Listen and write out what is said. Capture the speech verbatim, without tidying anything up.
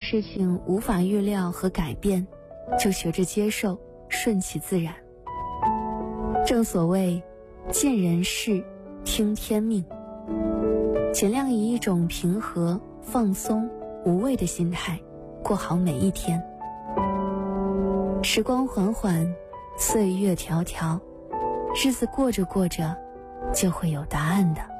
事情无法预料和改变，就学着接受，顺其自然。正所谓尽人事，听天命，尽量以一种平和、放松、无畏的心态过好每一天。时光缓缓，岁月迢迢，日子过着过着就会有答案的。